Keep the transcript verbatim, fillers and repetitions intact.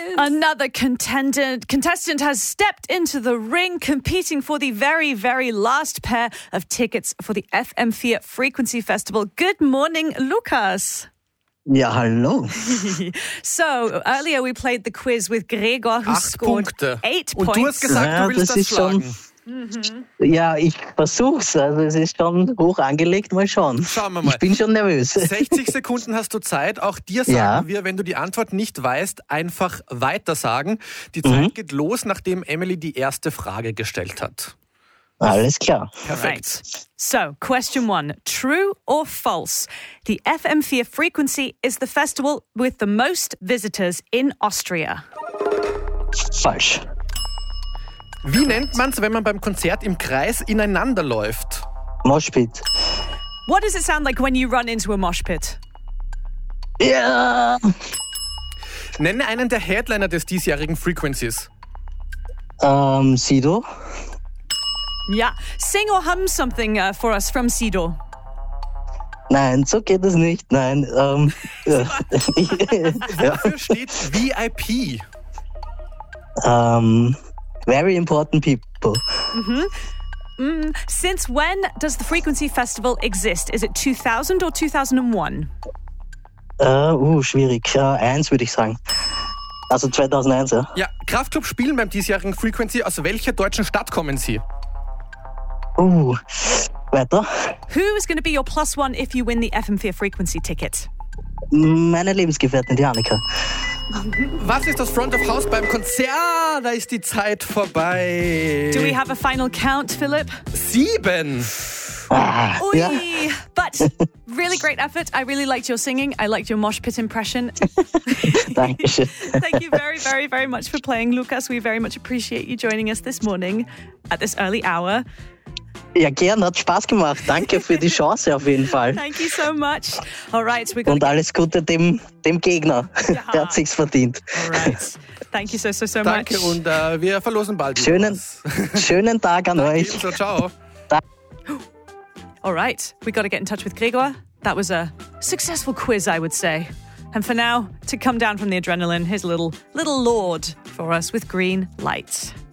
Another contendant, contestant has stepped into the ring, competing for the very, very last pair of tickets for the F M four Frequency Festival. Good morning, Lukas. Ja, hallo. So, earlier we played the quiz with Gregor, who Acht scored Punkte. eight Und points. du hast gesagt, Ja, du willst das das, ist schon- schlagen. Mhm. Ja, ich versuch's. Also es ist schon hoch angelegt. Mal schauen. Schauen wir mal. Ich bin schon nervös. sechzig Sekunden hast du Zeit. Auch dir sagen Ja. wir, wenn du die Antwort nicht weißt, einfach weitersagen. Die Zeit Mhm. geht los, nachdem Emily die erste Frage gestellt hat. Alles klar. Perfekt. Right. So, question one. True or false? The F M four Frequency is the festival with the most visitors in Austria. Falsch. Wie nennt man es, wenn man beim Konzert im Kreis ineinander läuft? Moshpit. What does it sound like when you run into a mosh pit? Ja. Nenne einen der Headliner des diesjährigen Frequencies. Ähm, Sido. Yeah. Sing or hum something uh, for us from Sido. Nein, so geht es nicht. Nein. Ähm, ja. ja. Wofür steht V I P? ähm, very important people. Mm, since when does the Frequency Festival exist? Is it two thousand or two thousand one? Äh, uh, schwierig. Äh, eins würde ich sagen. Also zweitausendeins, ja. Ja, Kraftklub spielen beim diesjährigen Frequency. Aus welcher deutschen Stadt kommen sie? Uh, weiter. Who is going to be your plus one if you win the F M four Frequency ticket? Meine Lebensgefährtin, die Annika. Was ist das Front of House beim Konzert? Da ist die Zeit vorbei. Do we have a final count, Philip? Sieben. Ah, Ui, ja. but really great effort. I really liked your singing. I liked your mosh pit impression. Dankeschön. Thank you very, very, very much for playing, Lukas. We very much appreciate you joining us this morning at this early hour. Ja, gern, hat Spaß gemacht. Danke für die Chance auf jeden Fall. Thank you so much. All right, we're going Und alles Gute dem, dem Gegner. Ja. Der hat sich's verdient. All right. Thank you so, so, so Danke much. und äh, wir verlosen bald wieder Schönen, was. schönen Tag an euch. Ebenso, ciao. All right, we got to get in touch with Gregor. That was a successful quiz, I would say. And for now, to come down from the adrenaline, here's a little, little Lord for us with Green Light.